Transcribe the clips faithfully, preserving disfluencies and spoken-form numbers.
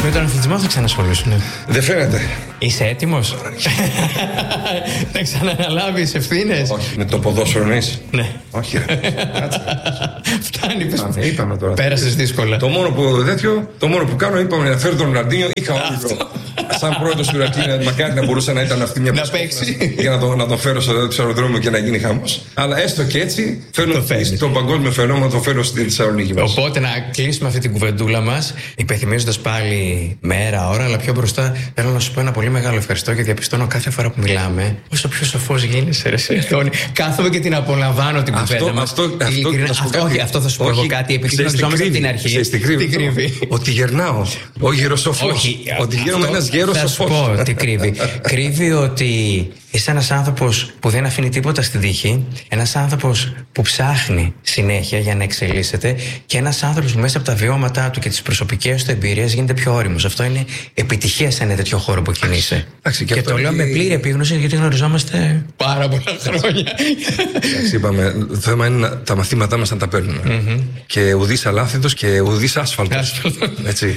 με τον αθλητισμό θα ξανασχολήσουν. Δεν φαίνεται. Είσαι έτοιμος? Να ξαναναλάβεις ευθύνες? Όχι. Με το ποδόσφαιρο εννοείς? Ναι. Όχι, ρε. Κάτσε. Φτάνει, πες. Πάμε, είπαμε τώρα. Πέρασες δύσκολα. Το μόνο που, τέτοιο, το μόνο που κάνω, είπαμε να φέρω τον Ροντίνιο. Είχα όνειρο. Σαν πρόεδρος του Ηρακλή, μακάρι να μπορούσε να ήταν αυτή μια να παίξει. Για να τον να το φέρω στο αεροδρόμιο και να γίνει χαμός. Αλλά έστω και έτσι, φέρνω το, το παγκόσμιο φαινόμενο, το φέρω στην Θεσσαλονίκη μας. Οπότε να κλείσουμε αυτή την κουβεντούλα μας, υπενθυμίζοντας πάλι μέρα, ώρα, αλλά πιο μπροστά θέλω να σου πω ένα πολύ μεγάλο ευχαριστώ και διαπιστώνω κάθε φορά που μιλάμε όσο πιο σοφός γίνεσαι, ρε Αντώνη. Κάθομαι και την απολαμβάνω την κουβέντα μας. Αυτό, αυτό, αυτό, όχι, αυτό θα σου πω εγώ κάτι, επειδή γνωριζόμαστε από την αρχή. Τι κρύβει? Ότι γερνάω. Ο γεροσοφός. Ότι γίνομαι ένας γέρος σοφός. Θα σου πω τι κρύβει. Κρύβει ότι είσαι ένας άνθρωπος που δεν αφήνει τίποτα στην τύχη, ένας άνθρωπος που ψάχνει συνέχεια για να εξελίσσεται και ένας άνθρωπος που μέσα από τα βιώματά του και τις προσωπικές του εμπειρίες γίνεται πιο όριμος. Αυτό είναι επιτυχία σε ένα τέτοιο χώρο που κινείσαι. Και, και το λέω με πλήρη επίγνωση γιατί γνωριζόμαστε πάρα πολλά χρόνια. Εντάξει, είπαμε, το θέμα είναι να, τα μαθήματά μας να τα παίρνουμε. Mm-hmm. Και ουδής αλάθητος και ουδής άσφαλτος. Έτσι.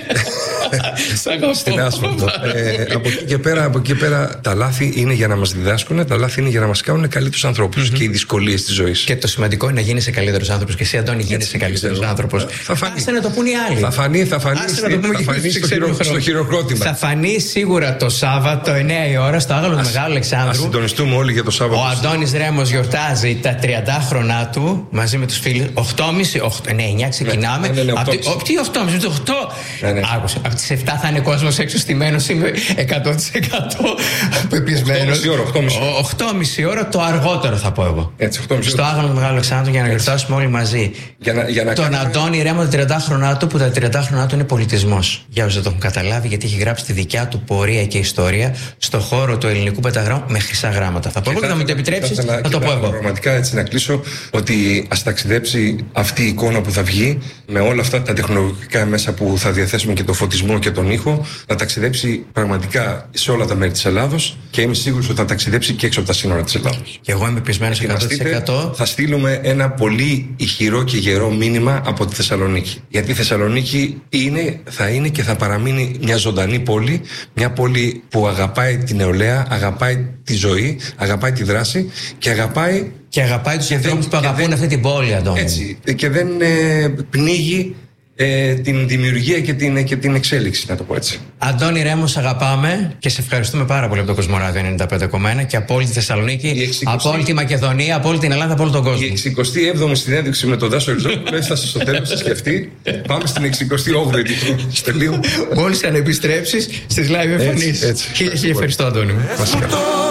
Στην άσφαλτο. ε, από, εκεί και πέρα, από εκεί πέρα τα λάθη είναι για να μας διδάσκουν, τα λάθη είναι για να μας κάνουν καλύτερους ανθρώπους mm-hmm. και οι δυσκολίες της ζωής. Και το σημαντικό είναι να γίνεσαι καλύτερος άνθρωπος. Και εσύ, Αντώνη, γίνεσαι καλύτερος άνθρωπος. Θα φανεί. Άσε να το πούν οι άλλοι. Θα φανεί, θα φανεί, στη, θα φανεί στο, χειρο, στο χειροκρότημα. Θα φανεί σίγουρα το Σάββατο εννιά η ώρα στο άγαλο του Μεγάλου Αλεξάνδρου. Ας συντονιστούμε όλοι για το Σάββατο. Ο Αντώνης Ρέμος γιορτάζει τα τριαντάχρονά του μαζί με τους φίλους. οκτώ και μισή, ναι, εννιά ξεκινάμε. Ναι, ναι, ναι, τι οκτώ και μισή, οκτώ. Άκουσε, από τις επτά θα είναι κόσμος έξω στημένος. Είμαι εκατό τοις εκατό πεπισμένος. οκτώ και μισή ώρα το αργότερο θα πω εγώ. Έτσι, οκτώ και μισή στο άγαλο του Μεγάλου Αλεξάνδρου για να γιορτάσουμε όλοι μαζί. Για να, για να τον κάνουμε... Αντώνη Ρέμο τα τριαντάχρονά του, που τα τριαντάχρονά του είναι πολιτισμός. Για όσους δεν το έχουν καταλάβει, γιατί έχει γράψει τη δικιά του πορεία και ιστορία στον χώρο του ελληνικού πενταγράμμου με χρυσά γράμματα. Θα πω εγώ και θα μου το επιτρέψεις, θα, θα, θα το πω εγώ. Πραγματικά έτσι να κλείσω ότι ας ταξιδέψει αυτή η εικόνα που θα βγει με όλα αυτά τα τεχνολογικά μέσα που θα διαθέσουμε και το φωτισμό και τον ήχο, να ταξιδέψει πραγματικά σε όλα τα μέρη της Ελλάδος και είμαι σίγουρος ότι θα ταξιδέψει και έξω από τα σύνορα της Ελλάδος. Και εγώ είμαι πεισμένος εκατό τοις εκατό. Θα στείλουμε ένα πολύ ηχηρό και γερό μήνυμα από τη Θεσσαλονίκη. Γιατί η Θεσσαλονίκη είναι, θα είναι και θα παραμείνει μια ζωντανή πόλη, μια πόλη που αγαπάει την νεολαία, αγαπάει τη ζωή, αγαπάει τη δράση και αγαπάει. Και αγαπάει τους ανθρώπους που αγαπούν δεν, αυτή την πόλη, Αντώνη. Έτσι. Και δεν ε, πνίγει ε, την δημιουργία και την, και την εξέλιξη, να το πω έτσι. Αντώνη Ρέμος, αγαπάμε και σε ευχαριστούμε πάρα πολύ από το Κοσμοράδιο ενενήντα πέντε κόμμα ένα και από όλη τη Θεσσαλονίκη, εξηκοστή... από όλη τη Μακεδονία, από όλη την Ελλάδα, από όλο τον κόσμο. Η εξηκοστή έβδομη συνέντευξη με τον Τάσο Ριζόπουλο έφτασε στο τέλος της και αυτή. Πάμε στην εξηκοστή όγδοη του τελείου. Μόλις αν επιστρέψεις στις live εμφανίσεις. Χίλια ευχαριστώ, Αντώνη.